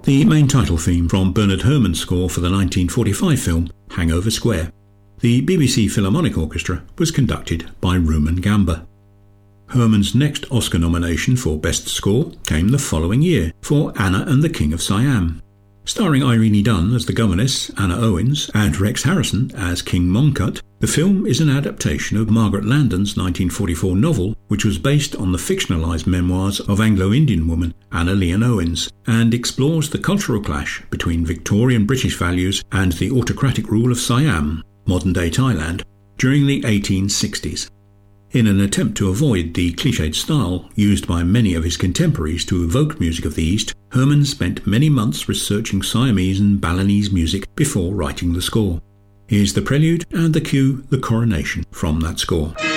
the main title theme from Bernard Herrmann's score for the 1945 film Hangover Square. The BBC Philharmonic Orchestra was conducted by Rumen Gamba. Herrmann's next Oscar nomination for Best Score came the following year for Anna and the King of Siam. Starring Irene Dunne as the governess, Anna Owens, and Rex Harrison as King Mongkut, the film is an adaptation of Margaret Landon's 1944 novel, which was based on the fictionalised memoirs of Anglo-Indian woman Anna Leon Owens, and explores the cultural clash between Victorian British values and the autocratic rule of Siam, modern-day Thailand, during the 1860s. In an attempt to avoid the cliched style used by many of his contemporaries to evoke music of the East, Herrmann spent many months researching Siamese and Balinese music before writing the score. Here's the prelude and the cue, The Coronation, from that score.